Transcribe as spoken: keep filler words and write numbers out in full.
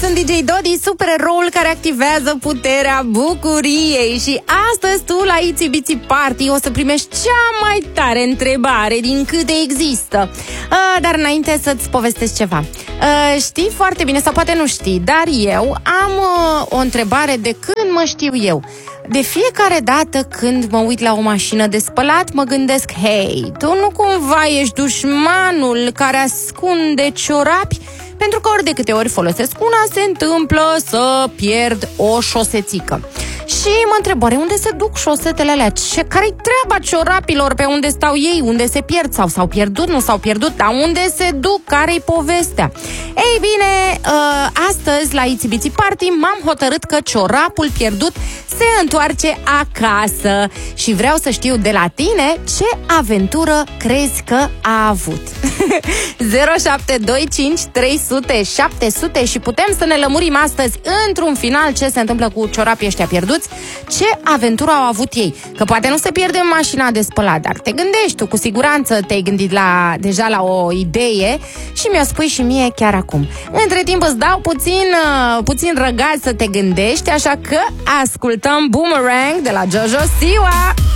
sunt D J Dodi, supereroul care activează puterea bucuriei. Și astăzi tu la Itsy Bitsy Party o să primești cea mai tare întrebare din câte există. uh, Dar înainte să-ți povestesc ceva, uh, știi foarte bine, sau poate nu știi, dar eu am uh, o întrebare de când mă știu eu. De fiecare dată când mă uit la o mașină de spălat, mă gândesc: hei, tu nu cumva ești dușmanul care ascunde ciorapi? Pentru că ori de câte ori folosesc una, se întâmplă să pierd o șosețică. Și mă întreb, oare unde se duc șosetele alea? Ce, care-i treaba ciorapilor? Pe unde stau ei? Unde se pierd? Sau s-au pierdut? Nu s-au pierdut? Dar unde se duc? Care-i povestea? Ei bine, uh, astăzi la Itsy Bitsy Party m-am hotărât că ciorapul pierdut se întoarce acasă. Și vreau să știu de la tine ce aventură crezi că a avut. zero șapte doi cinci trei sute șapte sute și putem să ne lămurim astăzi într-un final ce se întâmplă cu ciorapii ăștia pierduți, ce aventură au avut ei. Că poate nu se pierde în mașina de spălat, dar te gândești tu, cu siguranță te-ai gândit la, deja la o idee și mi-o spui și mie chiar acum. Între timp îți dau puțin, puțin răgaz să te gândești, așa că ascultăm Boomerang de la Jojo Siwa.